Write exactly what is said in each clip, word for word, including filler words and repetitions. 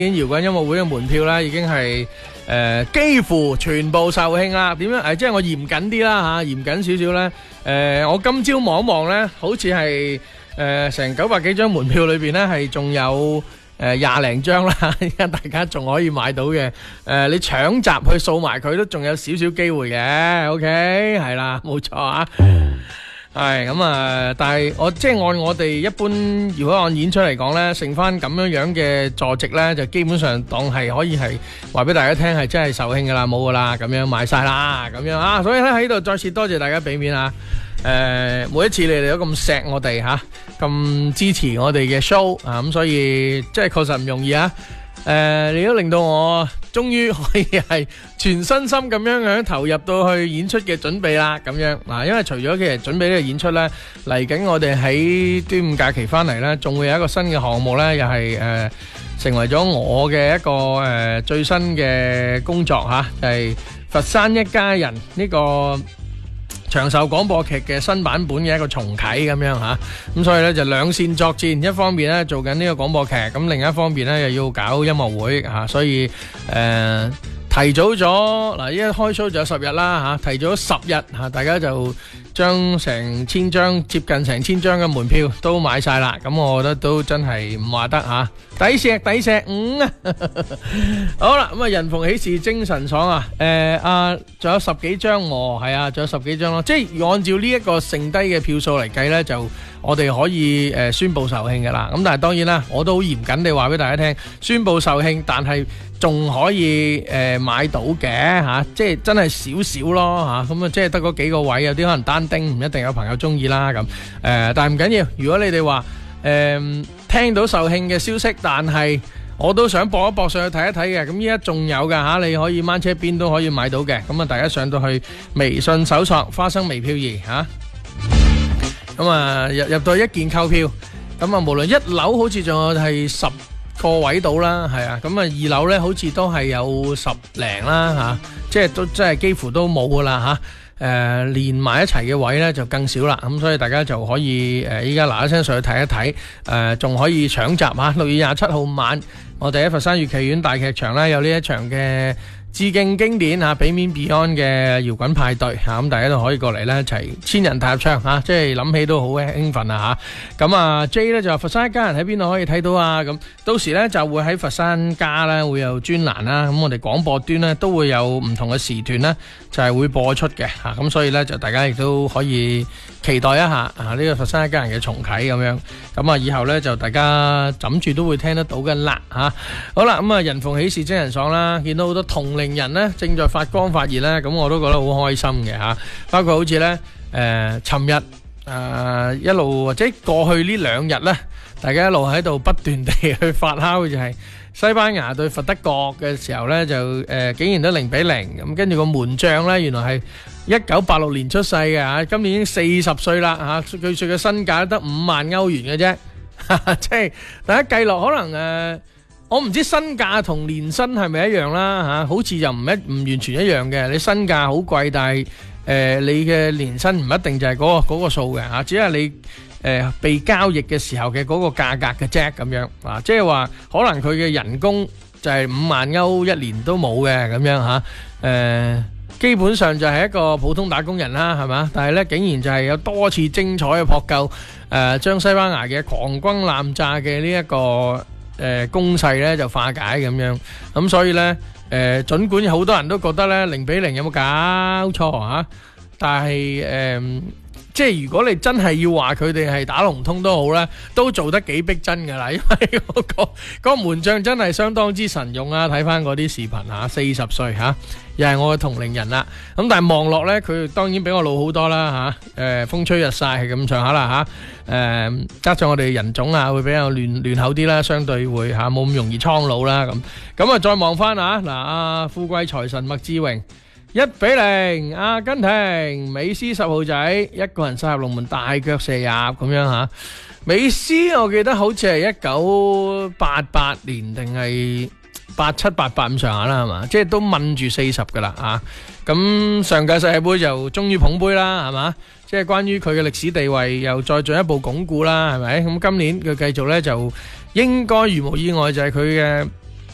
搖滾音樂會嘅門票咧，已經係誒幾乎全部售罄啦。點樣誒？即係我嚴謹啲啦嚇，嚴謹少少咧。誒，我今朝望一望咧，好似係誒成九百幾張門票裏邊咧，係仲有誒廿零張啦。而家大家仲可以買到嘅。誒，你搶集去掃埋佢都仲有少少機會嘅。OK，係啦，冇錯啊。係咁啊！但係我即係按我哋一般，如果按演出嚟講咧，剩翻咁樣樣嘅坐席咧，就基本上當係可以係話俾大家聽，係真係售罄噶啦，冇噶啦，咁樣買晒啦，咁樣啊！所以咧喺度再次多謝大家俾面啊！誒，每一次你哋都咁錫我哋吓，咁支持我哋嘅 show 啊，咁所以即係確實唔容易啊！誒，你都令到我終於可以係全身心咁樣樣投入到去演出嘅準備啦，咁樣嗱，因為除咗其實準備呢個演出咧，嚟緊我哋喺端午假期翻嚟咧，仲會有一個新嘅項目咧，又係誒成為咗我嘅一個誒最新嘅工作吓，就係佛山一家人呢個長壽廣播劇嘅新版本嘅一個重啟咁樣吓，咁所以咧就兩線作戰，一方面咧做緊呢個廣播劇，咁另一方面咧又要搞音樂會吓，所以誒提早咗嗱，依家開 show 就有十日啦吓，提早十日吓，大家就將成千張接近成千張嘅門票都買晒啦，咁我覺得都真係唔話得吓，抵錫抵錫五啊！好啦，咁啊人逢喜事精神爽啊！誒啊，仲有十幾張喎，係啊，仲有十幾張咯，即係按照呢一個剩低嘅票數嚟計咧，就我哋可以誒宣佈售罄噶啦。咁但係當然啦，我都好嚴謹地話俾大家聽，宣佈售罄，但係仲可以誒買到嘅嚇，即係真係少少咯嚇，咁啊即係得嗰幾個位，有啲可能單丁唔一定有朋友中意啦咁誒，但係唔緊要。如果你哋話誒聽到售罄嘅消息，但係我都想搏一搏上去睇一睇嘅，咁依家仲有㗎嚇，你可以掹車邊都可以買到嘅，咁啊大家上到去微信搜索花生微票兒嚇，咁啊入入到一件購票，咁啊無論一樓好似仲有係十個位到啦，係啊，咁啊二樓咧好似都係有十零啦吓，即係都即係幾乎都冇噶啦吓，誒連埋一齊嘅位咧就更少啦，咁所以大家就可以誒依家嗱一聲上去睇一睇，誒仲可以搶閘吓，六月廿七號晚我哋喺佛山粵劇院大劇場咧有呢一場嘅致敬經典吓，俾面 Beyond 嘅搖滾派對吓，咁大家都可以過嚟咧一齊千人大合唱吓，即係諗起都好興奮啊吓。咁啊 J 咧就話佛山一家人喺邊度可以睇到啊？咁到時咧就會喺佛山家咧會有專欄啦，咁我哋廣播端咧都會有唔同嘅時段咧就係會播出嘅吓，咁所以咧就大家亦都可以期待一下啊呢個佛山一家人嘅重啟咁樣，咁啊以後咧就大家枕住都會聽得到嘅啦吓。好啦，咁啊人逢喜事精神爽啦，見到好多同齡人咧正在發光發熱咧，咁我都覺得好開心嘅吓。包括好似咧誒，尋日誒一路或者過去呢兩日咧，大家一路喺度不斷地去發酵，就係西班牙對佛得角嘅時候咧，就誒竟然都零比零咁，跟住個門將咧原來係一九八六年出世嘅吓，今年已經四十歲啦吓，據說嘅身價得五萬歐元嘅啫，即係大家計落可能誒。我唔知身價同年薪係咪一樣啦吓，好似就唔一唔完全一樣嘅。你身價好貴，但係誒你嘅年薪唔一定就係嗰個嗰個數嘅吓，只係你誒被交易嘅時候嘅嗰個價格嘅啫咁樣啊，即係話可能佢嘅人工就係五萬歐一年都冇嘅咁樣吓，誒基本上就係一個普通打工人啦，係嘛？但係咧竟然就係有多次精彩嘅撲救，誒將西班牙嘅狂轟濫炸嘅呢一個。誒攻勢咧就化解咁樣，咁所以咧誒，儘管好多人都覺得咧零比零有冇搞錯嚇，但係誒，即係如果你真係要話佢哋係打龍通都好咧，都做得幾逼真㗎啦，因為嗰個嗰個門將真係相當之神勇啊！睇翻嗰啲視頻嚇，四十歲嚇，又係我嘅同齡人啦。咁但係望落咧，佢當然比我老好多啦嚇。誒風吹日曬係咁上下啦嚇。誒加上我哋人種啊，會比較嫩嫩厚啲啦，相對會嚇冇咁容易蒼老啦咁。咁啊再望翻啊嗱，阿富貴財神麥志榮一比零，阿根廷美斯十號仔一個人殺入龍門，大腳射入咁樣嚇。美斯我記得好似係一九八八年定係八七八八咁上下啦，係嘛？即係都問住四十噶啦啊！咁上屆世界盃就終於捧杯啦，係嘛？即係關於佢嘅歷史地位又再進一步鞏固啦，係咪？咁今年佢繼續咧就應該如無意外就係佢嘅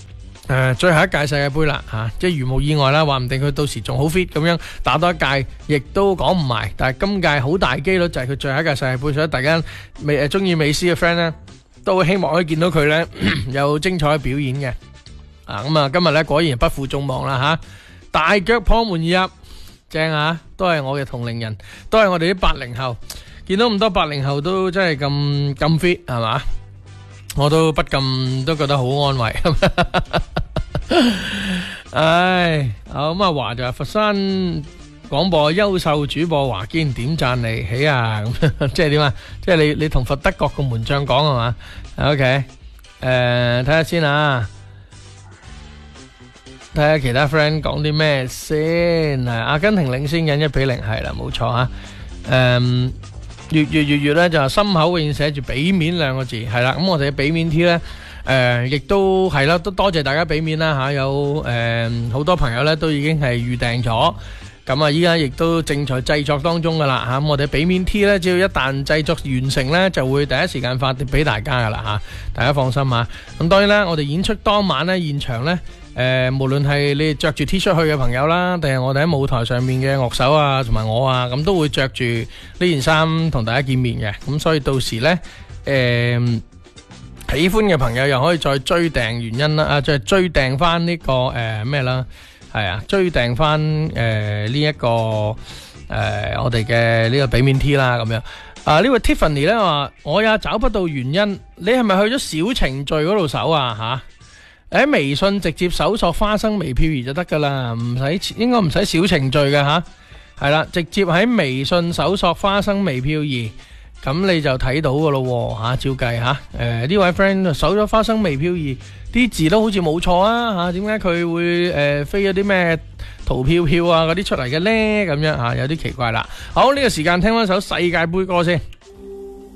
誒，最後一屆世界盃啦嚇，即係如無意外啦，話唔定佢到時仲好 fit 咁樣打多一屆，亦都講唔埋。但係今屆好大機率就係佢最後一屆世界盃，所以大家美誒中意美斯嘅 friend 咧，都會希望可以見到佢咧有精彩嘅表演嘅。啊咁啊，今日咧果然不負眾望啦嚇，大腳破門而入，正啊！都係我嘅同齡人，都係我哋啲八零後，見到咁多八零後都真係咁咁 fit 係嘛？我都不禁都覺得好安慰。唉，好咁啊！華就係佛山廣播優秀主播華堅點讚你起啊！咁即係點啊？即係你你同佛德國個門將講係嘛 ？OK， 誒，睇下先啊，睇下其他 friend 講啲咩先。係阿根廷領先緊一比零，係啦，冇錯啊。誒。月月月月咧就係心口永遠寫住俾面兩個字，係啦。咁我哋嘅俾面 T 咧，誒亦都係啦，都多謝大家俾面啦嚇。有誒好多朋友咧都已經係預訂咗，咁啊依家亦都正在製作當中噶啦嚇。咁我哋俾面 T 咧，只要一旦製作完成咧，就會第一時間發俾大家噶啦嚇，大家放心啊。咁當然啦，我哋演出當晚咧，現場咧。誒、呃，無論係你哋着住 T 恤去嘅朋友啦，定係我哋喺舞台上面嘅樂手啊，同埋我啊，咁都會着住呢件衫同大家見面嘅。咁所以到時呢，誒、呃，喜歡嘅朋友又可以再追訂原因啦，啊，再追訂翻呢個誒咩啦，係啊，追訂翻誒呢一個誒、呃、我哋嘅呢個俾面 T 啦，咁樣。啊，呢位 Tiffany 呢話，我也找不到原因，你係咪去咗小程序嗰度搜啊？吓？喺微信直接搜索花生微漂兒就得噶啦，唔使應該唔使小程序嘅吓，係啦，直接喺微信搜索花生微漂兒，咁你就睇到噶咯吓，照計吓。誒呢位 friend 搜咗花生微漂兒，啲字都好似冇錯啊吓，點解佢會誒飛咗啲咩淘票票啊嗰啲出嚟嘅咧？咁樣吓有啲奇怪啦。好，呢個時間聽翻首世界盃歌先。